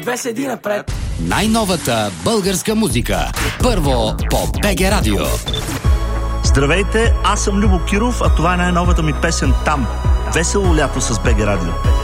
две седи напред. Най-новата българска музика. Първо по БГ Радио. Здравейте, аз съм Любо Киров, а това е най-новата ми песен "Там". Весело лято с БГ Радио.